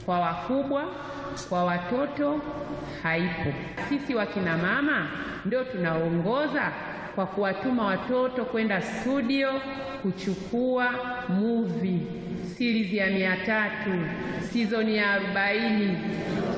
kwa wakubwa, kwa watoto haipo. Sisi wakina mama ndio tunaongoza kwa kuwatuma watoto kwenda studio kuchukua movie series ya 300 season ya 40.